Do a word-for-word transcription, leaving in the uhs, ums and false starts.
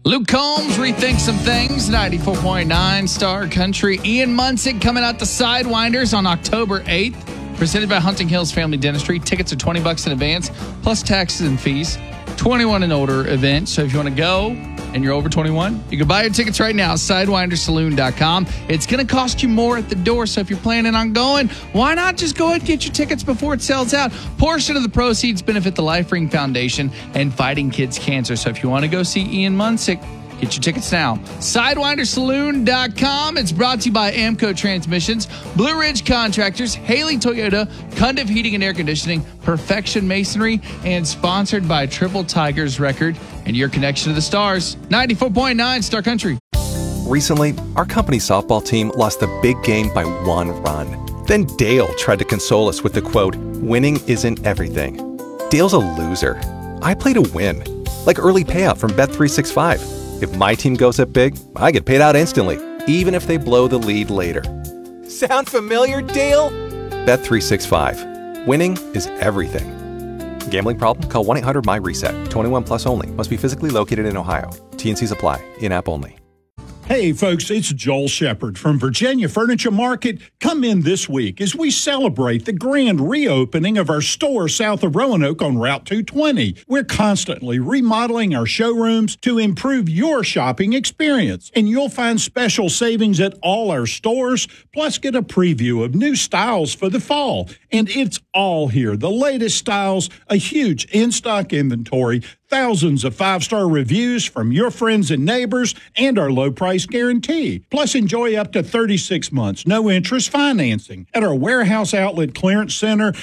Luke Combs, Rethink Some Things, ninety-four point nine Star Country. Ian Munsick coming out the Sidewinders on October eighth. Presented by Hunting Hills Family Dentistry. Tickets are twenty bucks in advance, plus taxes and fees. twenty-one and older event. So if you want to go and you're over twenty-one, you can buy your tickets right now at sidewinder saloon dot com. It's going to cost you more at the door. So if you're planning on going, why not just go ahead and get your tickets before it sells out? Portion of the proceeds benefit the Life Ring Foundation and Fighting Kids Cancer. So if you want to go see Ian Munsick, get your tickets now. sidewinder saloon dot com. It's brought to you by Amco Transmissions, Blue Ridge Contractors, Haley Toyota, Cundiff Heating and Air Conditioning, Perfection Masonry, and sponsored by Triple Tigers Record and your connection to the stars. ninety-four point nine Star Country. Recently, our company softball team lost the big game by one run. Then Dale tried to console us with the quote, "Winning isn't everything." Dale's a loser. I play to win. Like early payout from Bet three sixty-five. If my team goes up big, I get paid out instantly, even if they blow the lead later. Sound familiar, Dale? Bet three sixty-five. Winning is everything. Gambling problem? Call one eight hundred M Y reset. twenty-one plus only. Must be physically located in Ohio. T N Cs apply. In-app only. Hey, folks, it's Joel Shepard from Virginia Furniture Market. Come in this week as we celebrate the grand reopening of our store south of Roanoke on Route two twenty. We're constantly remodeling our showrooms to improve your shopping experience, and you'll find special savings at all our stores, plus get a preview of new styles for the fall. And it's all here. The latest styles, a huge in-stock inventory, thousands of five-star reviews from your friends and neighbors, and our low price guarantee. Plus, enjoy up to thirty-six months, no interest financing at our warehouse outlet clearance center